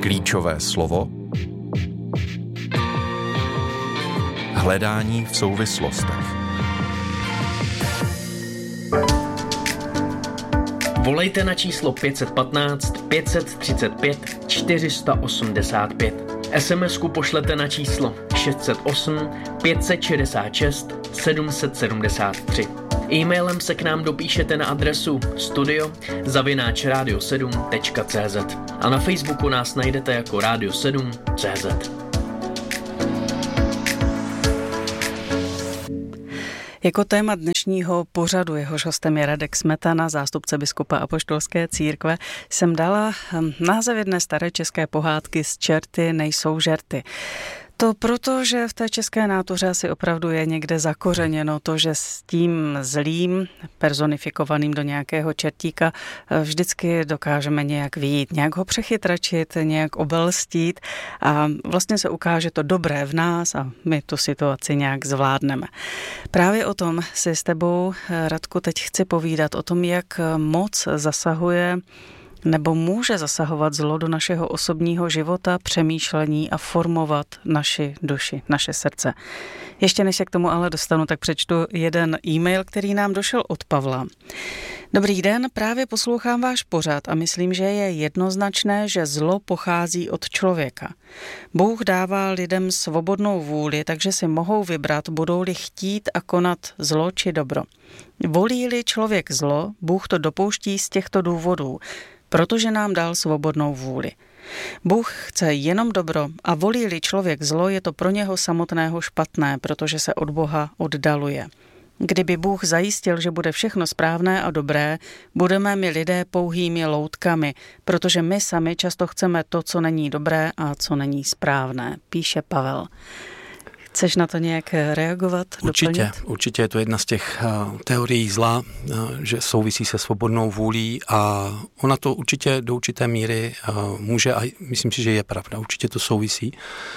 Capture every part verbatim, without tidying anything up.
Klíčové slovo hledání v souvislostech. Volejte na číslo pět jedna pět, pět tři pět, čtyři osm pět. es em esku pošlete na číslo šest set osm, pět set šedesát šest, sedm set sedmdesát tři. E-mailem se k nám dopíšete na adresu studio zavináč radio sedm tečka cé zet a na Facebooku nás najdete jako Radio sedm tečka cé zet. Jako téma dnešního pořadu, jehož hostem je Radek Smetana, zástupce biskupa Apoštolské církve, jsem dala název jedné staré české pohádky Z čerty nejsou žerty. To proto, že v té české nátuře asi opravdu je někde zakořeněno to, že s tím zlým, personifikovaným do nějakého čertíka, vždycky dokážeme nějak vyjít, nějak ho přechytračit, nějak obelstít a vlastně se ukáže to dobré v nás a my tu situaci nějak zvládneme. Právě o tom si s tebou, Radku, teď chci povídat, o tom, jak moc zasahuje nebo může zasahovat zlo do našeho osobního života, přemýšlení a formovat naši duši, naše srdce. Ještě než se k tomu ale dostanu, tak přečtu jeden e-mail, který nám došel od Pavla. Dobrý den, právě poslouchám váš pořad a myslím, že je jednoznačné, že zlo pochází od člověka. Bůh dává lidem svobodnou vůli, takže si mohou vybrat, budou-li chtít a konat zlo či dobro. Volí-li člověk zlo, Bůh to dopouští z těchto důvodů, protože nám dal svobodnou vůli. Bůh chce jenom dobro a volí-li člověk zlo, je to pro něho samotného špatné, protože se od Boha oddaluje. Kdyby Bůh zajistil, že bude všechno správné a dobré, budeme my lidé pouhými loutkami, protože my sami často chceme to, co není dobré a co není správné, píše Pavel. Chceš na to nějak reagovat? Určitě, doplnit? určitě je to jedna z těch uh, teorií zla, uh, že souvisí se svobodnou vůlí a ona to určitě do určité míry uh, může a myslím si, že je pravda, určitě to souvisí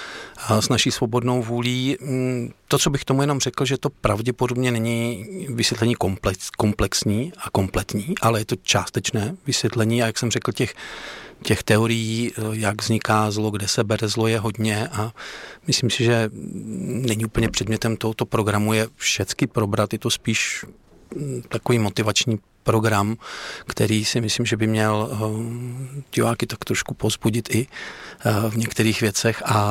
uh, s naší svobodnou vůlí. Um, to, co bych tomu jenom řekl, že to pravděpodobně není vysvětlení komplex, komplexní a kompletní, ale je to částečné vysvětlení a jak jsem řekl, těch Těch teorií, jak vzniká zlo, kde se bere zlo, je hodně a myslím si, že není úplně předmětem tohoto programu je všecky probrat, je to spíš takový motivační program, který si myslím, že by měl diváky tak trošku povzbudit i v některých věcech a,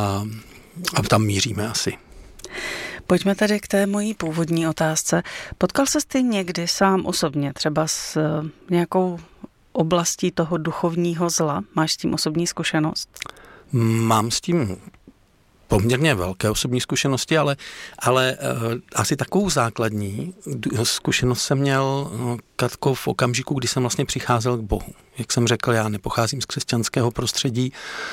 a tam míříme asi. Pojďme tedy k té mojí původní otázce. Potkal ses ty někdy sám osobně, třeba s nějakou oblastí toho duchovního zla? Máš s tím osobní zkušenost? Mám s tím poměrně velké osobní zkušenosti, ale, ale uh, asi takovou základní zkušenost jsem měl uh, Katko v okamžiku, kdy jsem vlastně přicházel k Bohu. Jak jsem řekl, já nepocházím z křesťanského prostředí,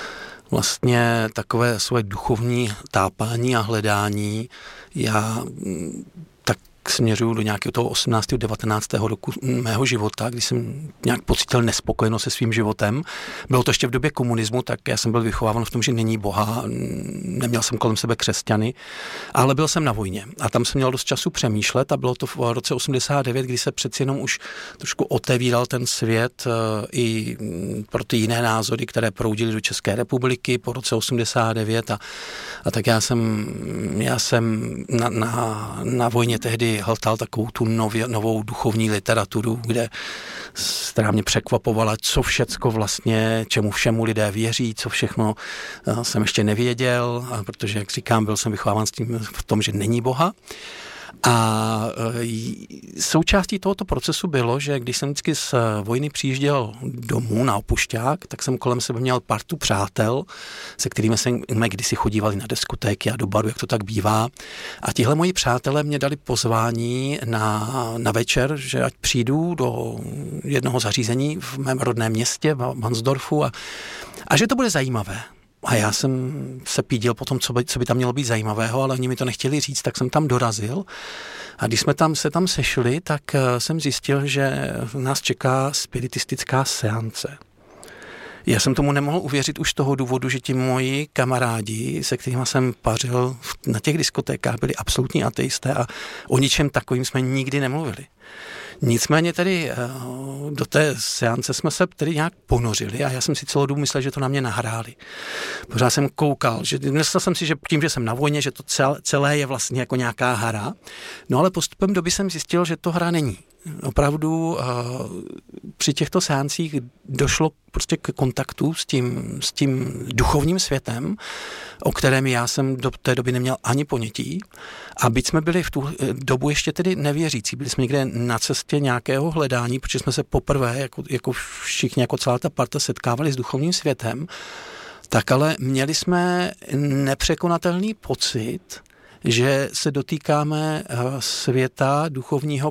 vlastně takové svoje duchovní tápání a hledání. Já tak směřuju do nějakého toho osmnáctého devatenáctého roku mého života, kdy jsem nějak pocítil nespokojenost se svým životem. Bylo to ještě v době komunismu, tak já jsem byl vychováván v tom, že není Boha, neměl jsem kolem sebe křesťany, ale byl jsem na vojně a tam jsem měl dost času přemýšlet a bylo to v roce osmdesát devět, kdy se přeci jenom už trošku otevíral ten svět i pro ty jiné názory, které proudily do České republiky po roce osmdesát devět a, a tak já jsem, já jsem na, na, na vojně tehdy hltal takovou tu nově, novou duchovní literaturu, kde která mě překvapovala, co všecko vlastně, čemu všemu lidé věří, co všechno jsem ještě nevěděl, protože, jak říkám, byl jsem vychováván s tím v tom, že není Boha. A součástí tohoto procesu bylo, že když jsem vždycky z vojny přijížděl domů na opušťák, tak jsem kolem sebe měl partu přátel, se kterými jsme kdysi chodívali na diskotéky a do baru, jak to tak bývá. A tihle moji přátelé mě dali pozvání na, na večer, že ať přijdu do jednoho zařízení v mém rodném městě, v Vansdorfu, a, a že to bude zajímavé. A já jsem se pídil po tom, co by, co by tam mělo být zajímavého, ale oni mi to nechtěli říct, tak jsem tam dorazil. A když jsme tam se tam sešli, tak jsem zjistil, že nás čeká spiritistická seance. Já jsem tomu nemohl uvěřit už z toho důvodu, že ti moji kamarádi, se kterými jsem pařil na těch diskotékách, byli absolutní ateisté a o ničem takovým jsme nikdy nemluvili. Nicméně tedy do té seance jsme se tedy nějak ponořili a já jsem si celou dobu myslel, že to na mě nahráli. Pořád jsem koukal, že myslel jsem si, že tím, že jsem na vojně, že to celé je vlastně jako nějaká hra. No ale postupem doby jsem zjistil, že to hra není. Opravdu při těchto seancích došlo prostě k kontaktu s tím, s tím duchovním světem, o kterém já jsem do té doby neměl ani ponětí. A byť jsme byli v tu dobu ještě tedy nevěřící, byli jsme někde na cestě nějakého hledání, protože jsme se poprvé, jako, jako všichni, jako celá ta parta, setkávali s duchovním světem, tak ale měli jsme nepřekonatelný pocit, že se dotýkáme světa duchovního